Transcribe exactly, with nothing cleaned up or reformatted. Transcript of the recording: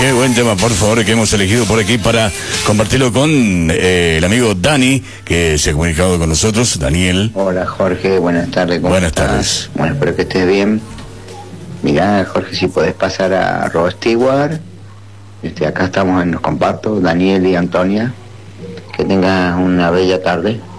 Qué buen tema, por favor, que hemos elegido por aquí para compartirlo con eh, el amigo Dani, que se ha comunicado con nosotros. Daniel. Hola Jorge, buenas tardes. ¿Cómo Buenas estás? tardes. Bueno, espero que estés bien. Mirá, Jorge, si podés pasar a Rod Stewart. Este, acá estamos en los compactos, Daniel y Antonia. Que tengas una bella tarde.